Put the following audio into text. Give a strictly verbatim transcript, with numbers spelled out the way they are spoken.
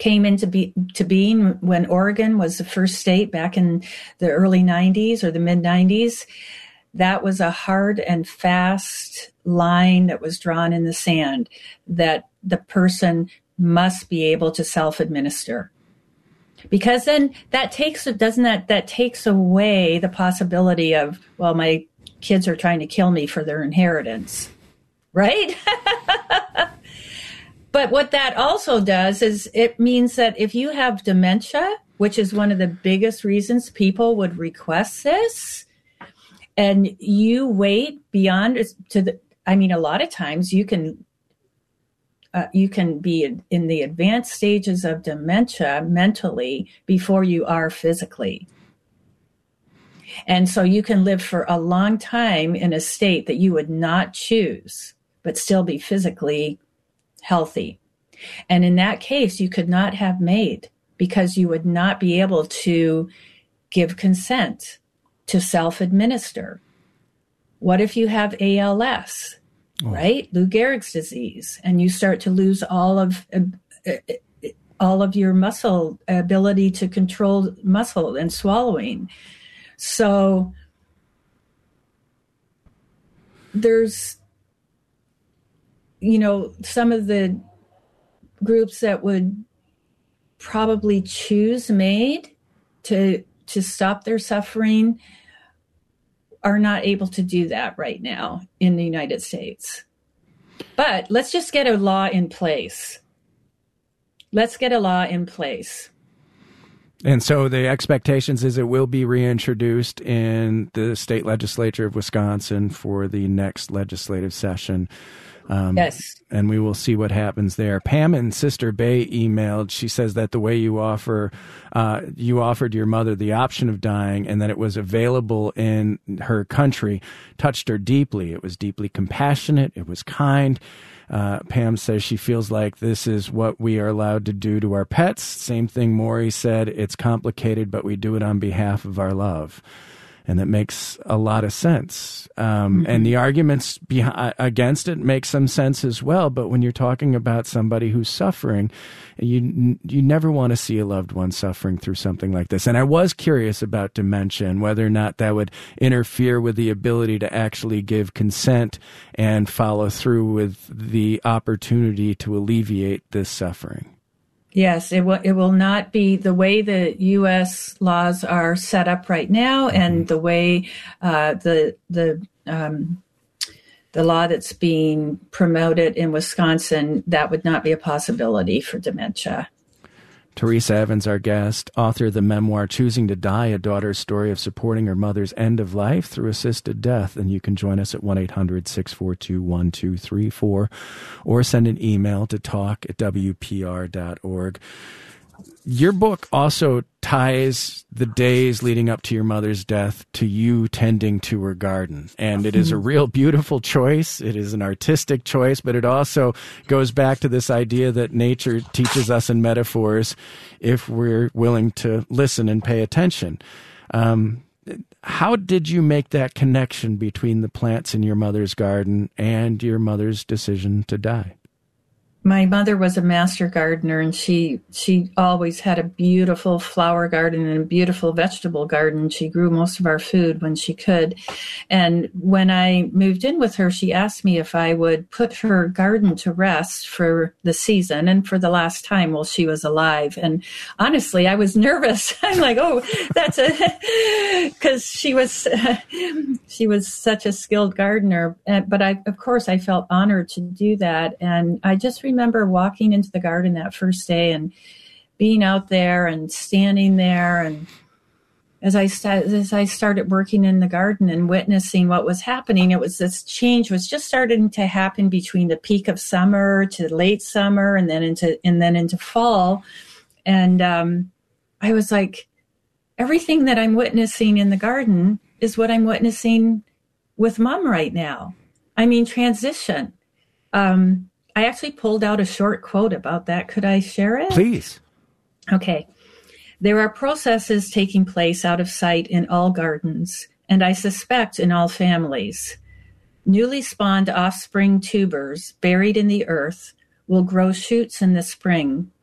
came into be, to being when Oregon was the first state back in the early nineties or the mid nineties. That was a hard and fast line that was drawn in the sand that the person must be able to self-administer. Because then that takes, doesn't that, that takes away the possibility of, well, my kids are trying to kill me for their inheritance, right? But what that also does is it means that if you have dementia, which is one of the biggest reasons people would request this, and you wait beyond to the, I mean, a lot of times you can, uh, you can be in the advanced stages of dementia mentally before you are physically. And so you can live for a long time in a state that you would not choose, but still be physically healthy. And in that case, you could not have MAID because you would not be able to give consent to self-administer. What if you have A L S, oh. right? Lou Gehrig's disease, and you start to lose all of uh, all of your muscle ability to control muscle and swallowing. So there's, you know, some of the groups that would probably choose MAID to to stop their suffering are not able to do that right now in the United States. But let's just get a law in place. Let's get a law in place. And so the expectations is it will be reintroduced in the state legislature of Wisconsin for the next legislative session. Um, yes. And we will see what happens there. Pam and Sister Bay emailed. She says that the way you offer, uh, you offered your mother the option of dying and that it was available in her country touched her deeply. It was deeply compassionate. It was kind. Uh, Pam says she feels like this is what we are allowed to do to our pets. Same thing Maury said. It's complicated, but we do it on behalf of our love. And that makes a lot of sense. Um, mm-hmm. And the arguments behind, against it make some sense as well. But when you're talking about somebody who's suffering, you you never want to see a loved one suffering through something like this. And I was curious about dementia and whether or not that would interfere with the ability to actually give consent and follow through with the opportunity to alleviate this suffering. Yes, it will. It will not be the way the U S laws are set up right now, mm-hmm. and the way uh, the the um, the law that's being promoted in Wisconsin. That would not be a possibility for dementia. Teresa Evans, our guest, author of the memoir Choosing to Die, a daughter's story of supporting her mother's end of life through assisted death. And you can join us at one eight hundred six four two one two three four or send an email to talk at w p r dot org. Your book also ties the days leading up to your mother's death to you tending to her garden. And it is a real beautiful choice. It is an artistic choice, but it also goes back to this idea that nature teaches us in metaphors if we're willing to listen and pay attention. Um, how did you make that connection between the plants in your mother's garden and your mother's decision to die? My mother was a master gardener, and she she always had a beautiful flower garden and a beautiful vegetable garden. She grew most of our food when she could. And when I moved in with her, she asked me if I would put her garden to rest for the season and for the last time while she was alive. And honestly, I was nervous. I'm like, oh, that's a, because she was, she was such a skilled gardener. But I, of course, I felt honored to do that. And I just remember remember walking into the garden that first day and being out there and standing there. And as I, st- as I started working in the garden and witnessing what was happening, it was this change was just starting to happen between the peak of summer to late summer and then into, and then into fall. And um, I was like, everything that I'm witnessing in the garden is what I'm witnessing with Mom right now. I mean, transition. Um, I actually pulled out a short quote about that. Could I share it? Please. Okay. There are processes taking place out of sight in all gardens, and I suspect in all families. Newly spawned offspring tubers buried in the earth will grow shoots in the spring,